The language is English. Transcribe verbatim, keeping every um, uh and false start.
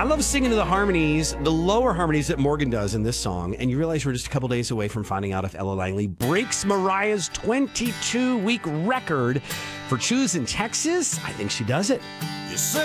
I love singing to the harmonies, the lower harmonies that Morgan does in this song. And you realize we're just a couple days away from finding out if Ella Langley breaks Mariah's twenty-two week record for Choose in Texas. I think she does it.